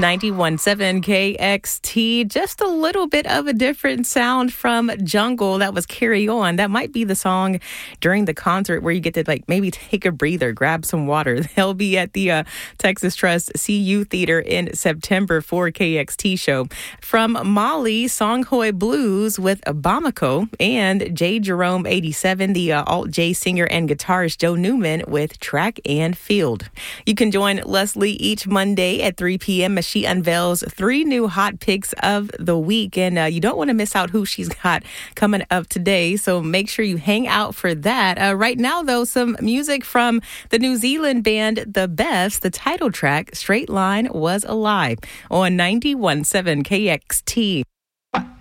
91.7 KXT, just a little bit of a different sound from Jungle. That was Carry On. That might be the song during the concert where you get to maybe take a breather, grab some water. They'll be at the Texas Trust CU Theater in September for KXT show. From Mali, Songhoy Blues with Bamako, and J. Jerome 87, the alt-J singer and guitarist Joe Newman with Track and Field. You can join Leslie each Monday at 3 p.m. as she unveils 3 new hot picks of the week. And you don't want to miss out who she's got coming up today. So make sure you hang out for that. Right now, though, some music from the New Zealand band The Beths. The title track, Straight Line Was a Lie, on 91.7 KXT.